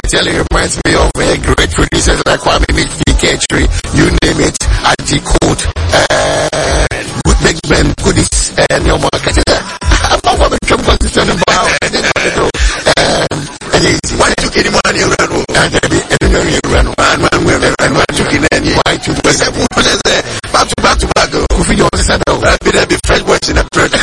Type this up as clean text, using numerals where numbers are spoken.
Telling reminds me of great producers like Kwame Miketri, you name it, Aji Code, Good Big Ben, Goodies, and your market. I'm not going to come consistent about why took any money around? And you run one took in any why to back to back. Who feel you said, I'll be fresh words in a thread.